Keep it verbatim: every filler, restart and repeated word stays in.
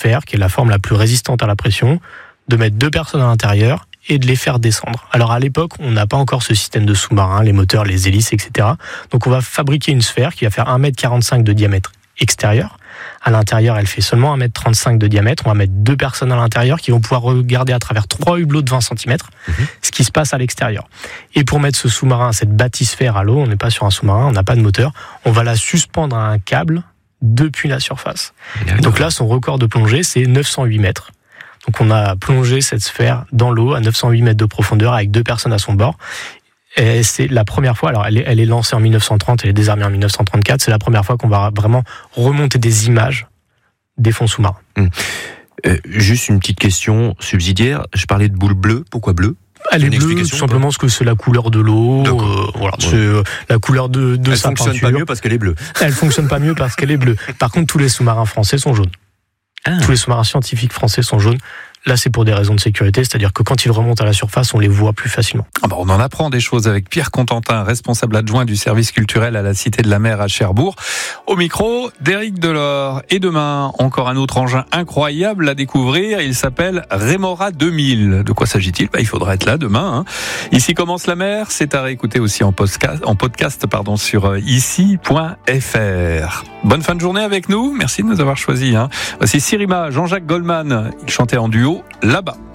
sphère, qui est la forme la plus résistante à la pression, de mettre deux personnes à l'intérieur et de les faire descendre. Alors à l'époque, on n'a pas encore ce système de sous-marin, les moteurs, les hélices, et cetera. Donc on va fabriquer une sphère qui va faire un mètre quarante-cinq de diamètre extérieur. À l'intérieur, elle fait seulement un mètre trente-cinq de diamètre. On va mettre deux personnes à l'intérieur qui vont pouvoir regarder à travers trois hublots de vingt centimètres mmh. ce qui se passe à l'extérieur. Et pour mettre ce sous-marin, cette bâtisphère à l'eau, on n'est pas sur un sous-marin, on n'a pas de moteur, on va la suspendre à un câble depuis la surface. Et donc là, son record de plongée, c'est neuf cent huit mètres. Donc on a plongé cette sphère dans l'eau à neuf cent huit mètres de profondeur avec deux personnes à son bord. Et c'est la première fois, alors elle est, elle est lancée en dix-neuf cent trente, elle est désarmée en dix-neuf cent trente-quatre, c'est la première fois qu'on va vraiment remonter des images des fonds sous-marins. Hum. Euh, juste une petite question subsidiaire, je parlais de boule bleue, pourquoi bleue ? Elle est bleue tout simplement parce que c'est la couleur de l'eau, euh, voilà, ouais. c'est euh, la couleur de, de elle sa peinture. Elle fonctionne pas mieux parce qu'elle est bleue. Elle fonctionne pas mieux parce qu'elle est bleue. Par contre, tous les sous-marins français sont jaunes. Ah. Tous les sous-marins scientifiques français sont jaunes. Là, c'est pour des raisons de sécurité, c'est-à-dire que quand ils remontent à la surface, on les voit plus facilement. Ah bah on en apprend des choses avec Pierre Contentin, responsable adjoint du service culturel à la Cité de la Mer à Cherbourg. Au micro d'Éric Delors. Et demain, encore un autre engin incroyable à découvrir. Il s'appelle Remora deux mille. De quoi s'agit-il ? Bah, il faudra être là demain. Hein. Ici commence la mer. C'est à réécouter aussi en podcast, en podcast pardon, sur ici point f r. Bonne fin de journée avec nous. Merci de nous avoir choisis. Hein. Voici Sirima, Jean-Jacques Goldman. Il chantait en duo là-bas.